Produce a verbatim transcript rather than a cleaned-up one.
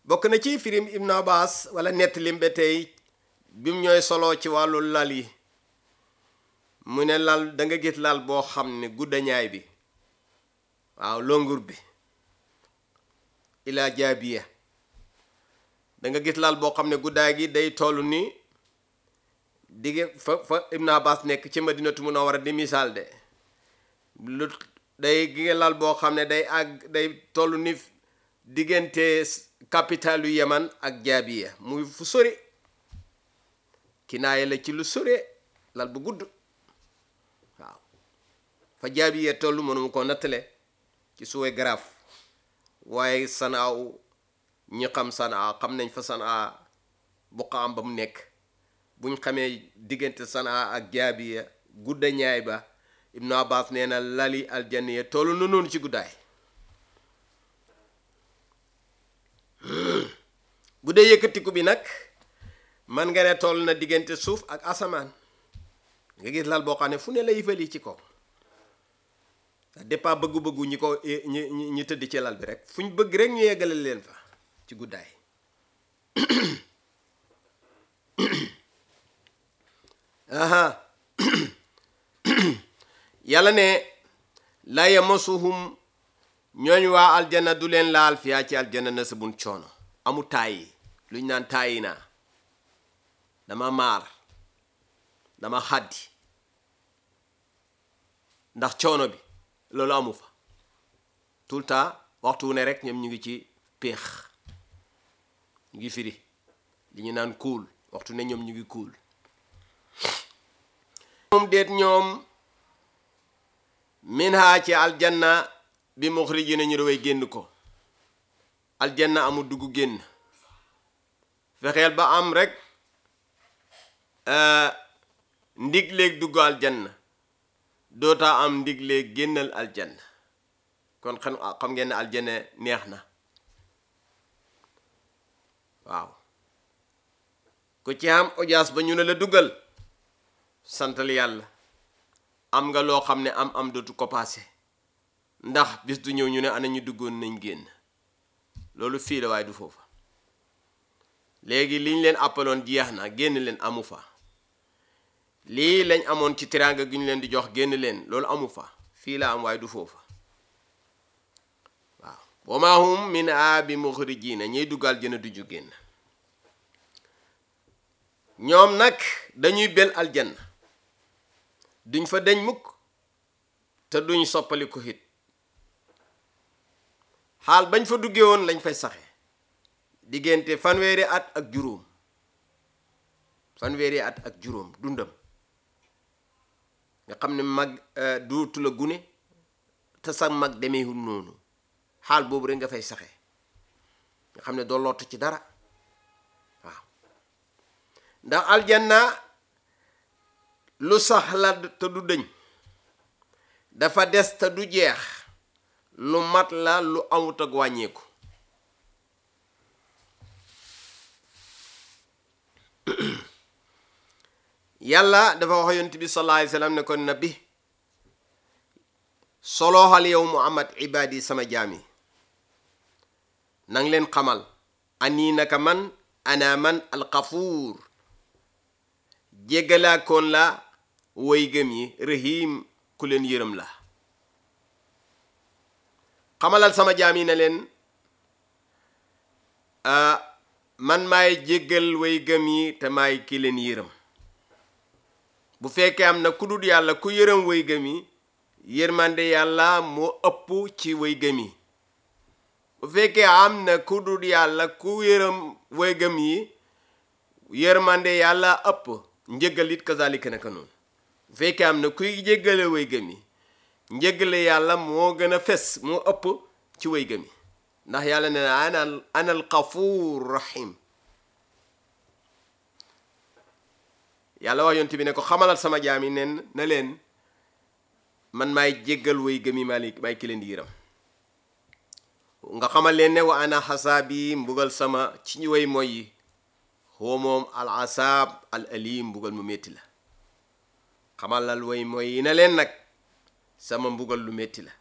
bokk na ci firim Ibn Abbas wala nettalim ba tey bim ñooy solo ci wàllu lal yi mu ne lal da nga gis lal boo xam ne guddañaay bi waaw longur bi ila jaabiya da nga gis lal boo xam ne guddaay gi day toll ni digge fa fa Ibn Abbas nekk ci Madinatu Munawwara di misaal de lu day gi lal boo xam ne day àgg day toll ni diggante capitalu Yaman ak jaabiya muy fu sori kinaaya la ci lu sore lal bu gudd waaw fa jaabiya tollu mënuma ko nattale ci suwe graph waaye Sanaa ñi xam Sanaa xam nañ fa Sanaa buqaam ba mu nekk buñ xamee diggante Sanaa ak jaabiya gudda ñaay ba Ibnu Abbas nee na lali aljanniya tollu na noonu ci guddaay bu dee yëkkatiku bi nag man nga ne toll na diggante suuf ak asamaan nga gis lal boo xam ne fu ne la yifali ci kaw ça dépend bëggu-bëggu ñi ko ñi ñi tëdd ci lal bi rek fu ñu bëgg rek ñu yeggale leen fa ci guddaay aha yàlla ne la yamasuhum ñooñ waa aljana du leen laal fiyaa ci aljana na sabun coono amu tàyyi luñ naan tàyyi naa dama maar dama xaddi ndax coono bi loolu amu fa tout le temps waxtu wu ne rek ñoom ñu ngi ci péex ñu ngi firi li ñu naan kuul waxtu ne ñoom ñu ngi kuul moom déet ñoom min haa ci aljanna bi muxriji na ñu daway génn ko aljanna amul dugg génn fexeel ba am rek ndigleeg dugg aljanna doota am ndigleeg génnal aljanna kon xam xam ngeen ne aljanna neex na waaw ku ci am audience ba ñu ne la duggal santal yàlla am nga loo xam ne am am dootu ko passé ndax bis du ñëw ñu ne ana ñu duggoon nañ génn loolu fii la waaye du foofa léegi liñ leen appaloon jeex na génn leen amu fa lii lañ amoon ci teraanga gi ñu leen di jox génn leen loolu amu fa fii la am waaye du foofa waaw wa maa hum min a bi muxrijiina ñuy duggal jëna du ju génn ñoom nag dañuy bel aljanna duñ fa deñ mukk te duñ soppali ko hit xaal bañ fa duggee woon lañ fay saxe diggante fanweeri at ak juróom fanweeri at ak juróom dundam nga xam ne mag duutu la gune te sax mag demeewul noonu xaal boobu rek nga fay saxe nga xam ne doo lott ci dara waaw ndax aljanna lu sax la te du dëñ dafa des te du jeex lu mat la lu amut ak wàññeeku yàlla dafa wax yonent bi sallallahu alayhi wa sallam ne ko nabi solooxal yow muhammad ibaadi sama jaam yi nang leen xamal anii naka man ana man alxafuur jéggalaakoon la woy gëm yi rahim ku leen yërëm la xamalal sama jaam yi ne leen man maay jéggal way gëm yi te maay ki leen yërëm bu fekkee am na ku dul yàlla ku yërëm way gëm yi yërmande yàlla moo ëpp ci way gëm yi bu fekkee am na ku dul yàlla ku yërëm way gëm yi yërmande yàlla ëpp njëggal it kazalika naka noonu bu fekkee am na kuy jéggale way gëm yi njëggale yàlla moo gën a fes moo ëpp ci way gëm yi ndax yàlla ne ana ana al qafuur rahim yàlla wax yonent bi ne ko xamalal sama jaam yi nen na leen man maay jéggal way gëm yi maay maay ki leen di yëram nga xamal leen ne wa ana xasaabi mbugal sama ci ñu way mooy yi xoo moom al asaab al alim mbugal mu métti la xamalal way mooy yi ne leen nag sama mbugal lu métti la